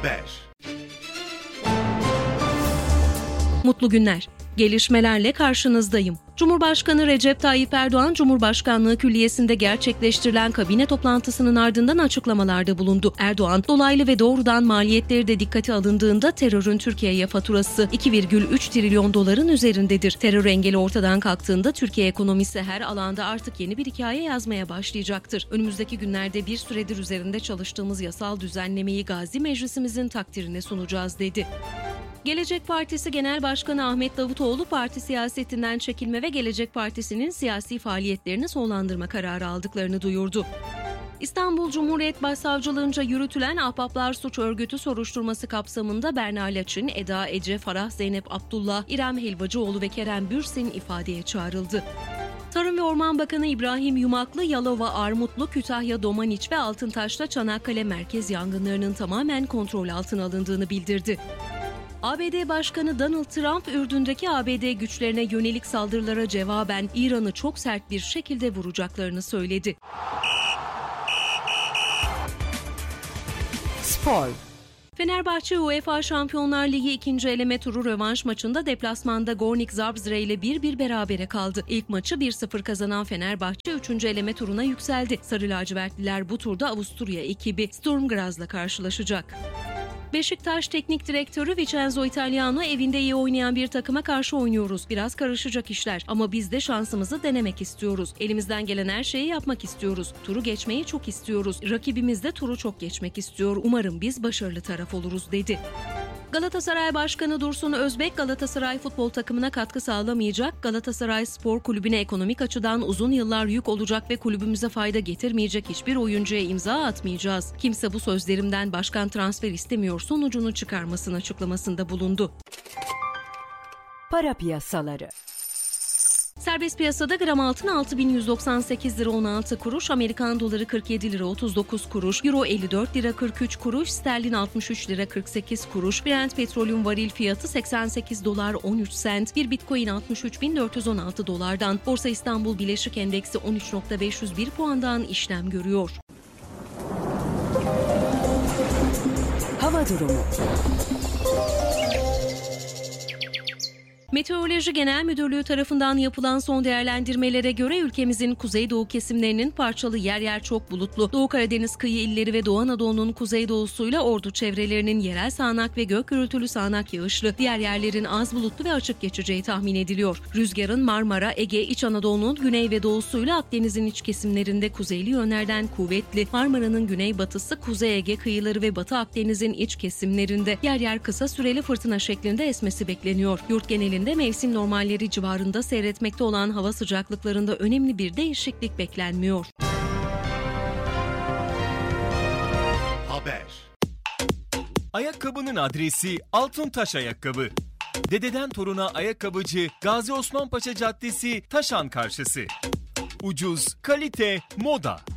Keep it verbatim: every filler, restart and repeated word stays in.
Haber. Mutlu günler. Gelişmelerle karşınızdayım. Cumhurbaşkanı Recep Tayyip Erdoğan, Cumhurbaşkanlığı Külliyesi'nde gerçekleştirilen kabine toplantısının ardından açıklamalarda bulundu. Erdoğan, dolaylı ve doğrudan maliyetleri de dikkate alındığında terörün Türkiye'ye faturası iki virgül üç trilyon doların üzerindedir. Terör engeli ortadan kalktığında Türkiye ekonomisi her alanda artık yeni bir hikaye yazmaya başlayacaktır. Önümüzdeki günlerde bir süredir üzerinde çalıştığımız yasal düzenlemeyi Gazi Meclisimizin takdirine sunacağız, dedi. Gelecek Partisi Genel Başkanı Ahmet Davutoğlu, parti siyasetinden çekilme ve Gelecek Partisi'nin siyasi faaliyetlerini sonlandırma kararı aldıklarını duyurdu. İstanbul Cumhuriyet Başsavcılığınca yürütülen Ahbaplar Suç Örgütü soruşturması kapsamında Berna Laçin, Eda Ece, Farah Zeynep Abdullah, İrem Helvacıoğlu ve Kerem Bürsin ifadeye çağrıldı. Tarım ve Orman Bakanı İbrahim Yumaklı, Yalova, Armutlu, Kütahya, Domaniç ve Altıntaş'ta Çanakkale merkez yangınlarının tamamen kontrol altına alındığını bildirdi. A B D Başkanı Donald Trump, Ürdün'deki A B D güçlerine yönelik saldırılara cevaben İran'ı çok sert bir şekilde vuracaklarını söyledi. Spor. Fenerbahçe UEFA Şampiyonlar Ligi ikinci eleme turu rövanş maçında deplasmanda Gornik Zabrze ile bir bir berabere kaldı. İlk maçı bir sıfır kazanan Fenerbahçe üçüncü eleme turuna yükseldi. Sarı lacivertliler bu turda Avusturya ekibi Sturm Graz'la karşılaşacak. Beşiktaş Teknik Direktörü Vincenzo Italiano, evinde iyi oynayan bir takıma karşı oynuyoruz. Biraz karışacak işler ama biz de şansımızı denemek istiyoruz. Elimizden gelen her şeyi yapmak istiyoruz. Turu geçmeyi çok istiyoruz. Rakibimiz de turu çok geçmek istiyor. Umarım biz başarılı taraf oluruz, dedi. Galatasaray Başkanı Dursun Özbek, Galatasaray futbol takımına katkı sağlamayacak, Galatasaray Spor Kulübü'ne ekonomik açıdan uzun yıllar yük olacak ve kulübümüze fayda getirmeyecek hiçbir oyuncuya imza atmayacağız. Kimse bu sözlerimden başkan transfer istemiyor sonucunu çıkarmasın açıklamasında bulundu. Para piyasaları. Serbest piyasada gram altın altı bin yüz doksan sekiz lira on altı kuruş, Amerikan doları kırk yedi lira otuz dokuz kuruş, Euro elli dört lira kırk üç kuruş, sterlin altmış üç lira kırk sekiz kuruş, Brent petrolün varil fiyatı seksen sekiz dolar on üç sent, bir Bitcoin altmış üç bin dört yüz on altı dolardan, Borsa İstanbul Bileşik Endeksi on üç bin beş yüz bir puandan işlem görüyor. Hava durumu. Meteoroloji Genel Müdürlüğü tarafından yapılan son değerlendirmelere göre ülkemizin kuzeydoğu kesimlerinin parçalı yer yer çok bulutlu, Doğu Karadeniz kıyı illeri ve Doğu Anadolu'nun kuzeydoğusuyla Ordu çevrelerinin yerel sağanak ve gök gürültülü sağanak yağışlı, diğer yerlerin az bulutlu ve açık geçeceği tahmin ediliyor. Rüzgarın Marmara, Ege, İç Anadolu'nun güney ve doğusuyla Akdeniz'in iç kesimlerinde kuzeyli yönlerden kuvvetli, Marmara'nın güneybatısı, Kuzey Ege kıyıları ve Batı Akdeniz'in iç kesimlerinde yer yer kısa süreli fırtına şeklinde esmesi bekleniyor. Yurt genelinde mevsim normalleri civarında seyretmekte olan hava sıcaklıklarında önemli bir değişiklik beklenmiyor. Haber. Ayakkabının adresi Altıntaş Ayakkabı. Dededen toruna ayakkabıcı Gazi Osman Paşa Caddesi, Taşan karşısı. Ucuz, kalite, moda.